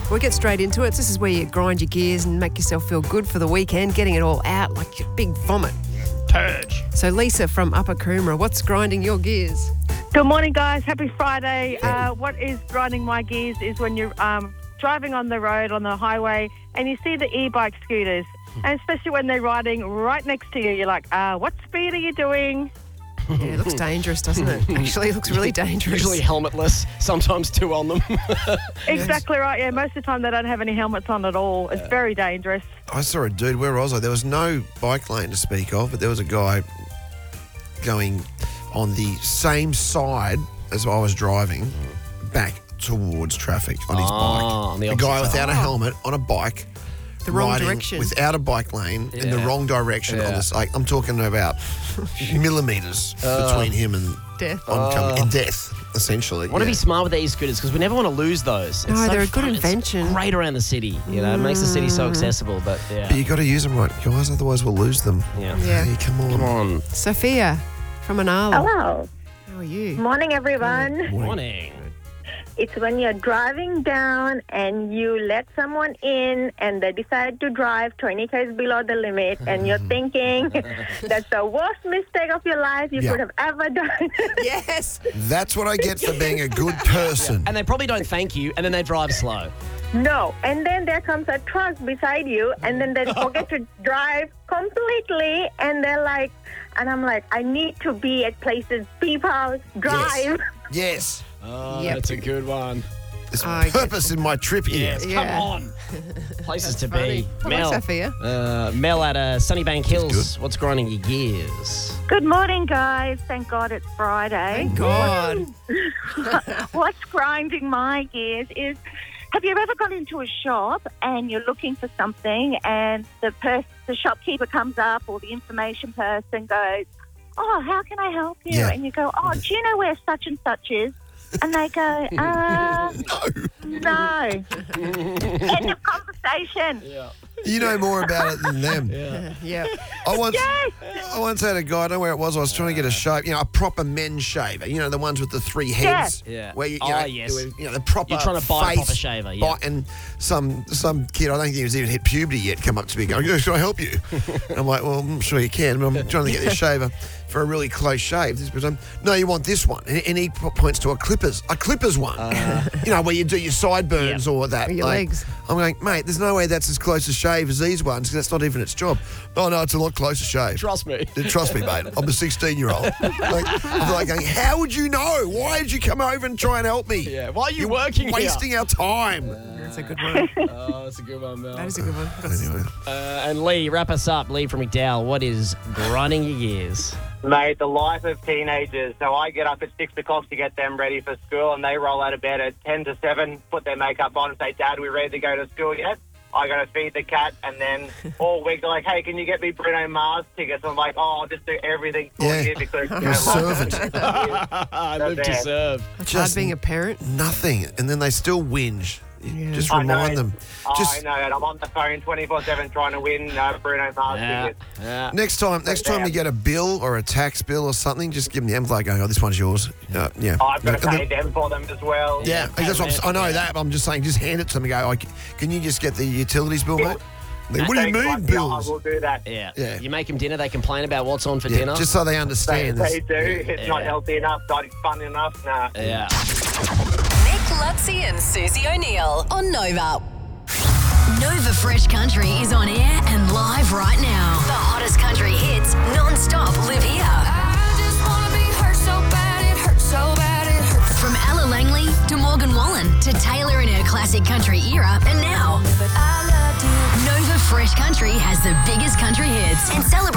We'll get straight into it. This is where you grind your gears and make yourself feel good for the weekend, getting it all out like your big vomit. Purge. So Lisa from Upper Coomera, what's grinding your gears? Good morning, guys. Happy Friday. What is grinding my gears is when you're driving on the road, on the highway, and you see the e-bike scooters, and especially when they're riding right next to you, you're like, what speed are you doing? Yeah, it looks dangerous, doesn't it? Actually, it looks really dangerous. Usually helmetless, sometimes two on them. Exactly right, yeah. Most of the time they don't have any helmets on at all. It's very dangerous. I saw a dude, where was I? There was no bike lane to speak of, but there was a guy going on the same side as I was driving back towards traffic on his bike. On the a guy opposite without a helmet on a bike. The wrong riding direction. Without a bike lane in the Yeah. wrong direction on this. Like, I'm talking about millimetres between him and Death. oncoming and death, essentially. I want to be smart with these scooters because we never want to lose those. No, It's so they're a good fun. invention. It's great around the city. You know, it makes the city so accessible. But But you got to use them right, guys, otherwise we'll lose them. yeah. Yeah. Hey, come on. Come on. Sophia from Anala. Hello. How are you? Morning, everyone. Morning. It's when you're driving down and you let someone in and they decide to drive 20 k's below the limit and you're thinking that's the worst mistake of your life you Yeah. could have ever done. Yes. That's what I get for being a good person. And they probably don't thank you, and then they drive slow. No. And then there comes a truck beside you and then they forget to drive completely and they're like, and I'm like, I need to be at places people drive. Yes. Oh, Yep. that's a good one. There's I get purpose in my trip here. Yes, Yeah. come on. Places to Funny. be. Hello, Mel. Sophia. Mel at Sunnybank Hills. What's grinding your gears? Good morning, guys. Thank God it's Friday. God. What's grinding my gears is, have you ever gone into a shop and you're looking for something and the shopkeeper comes up or the information person goes, oh, how can I help you? Yeah. And you go, oh, do you know where such and such is? And they go, no. End of conversation. Yeah. You know more about it than them. Yeah. I once had a guy, I don't know where it was, I was trying to get a shave, a proper men's shaver, the ones with the three heads. Yeah. Where you, Oh, yes. the proper You're trying to buy a face, proper shaver, yeah. And some kid, I don't think he was even hit puberty yet, come up to me going, "Can I help you?" And I'm like, well, I'm sure you can, but I'm trying to get this shaver for a really close shave. This person, no, you want this one. And he points to a Clippers one. Where you do your sideburns or that. Or your legs. I'm going, mate, there's no way that's as close a shave as these ones, because that's not even its job. Oh, no, it's a lot closer shave. Trust me. Trust me, mate. I'm a 16-year-old. I'm like going, how would you know? Why did you come over and try and help me? Yeah. Why are you You're working here? wasting our time. That's a good one. Oh, that's a good one, Mel. That is a good one. Anyway. And Lee, wrap us up. Lee from McDowell, what is grinding your gears? Mate, the life of teenagers. So I get up at 6 o'clock to get them ready for school, and they roll out of bed at 10 to 7, put their makeup on and say, Dad, we ready to go to school yet? I got to feed the cat, and then all week they're like, hey, can you get me Bruno Mars tickets? I'm like, oh, I'll just do everything for you because You're a servant. I live to serve. It's hard being a parent. Nothing. And then they still whinge. Yeah. Just I know. remind them. I know, and I'm on the phone 24/7 trying to win Bruno Mars tickets. Yeah. Next time you get a bill or a tax bill or something, just give them the envelope going, oh, this one's yours. Yeah. I've got to And pay them for them as well. Yeah, that's what I know that, but I'm just saying, just hand it to them and go, can you just get the utilities bill, mate? What do you Thanks, mean, mate. bills? I will do that. Yeah. Yeah. You make them dinner, they complain about what's on for Yeah, dinner. just so they understand. They do. It's not healthy enough, not fun enough. Nah. Yeah. Nick Lutzi and Susie O'Neill on Nova. Nova Fresh Country is on air and live right now. The hottest country hits non-stop live here. I just wanna be hurt so bad, it hurts so bad, it hurts. From Ella Langley to Morgan Wallen to Taylor in her classic country era, and now But I loved you. Nova Fresh Country has the biggest country hits and celebrates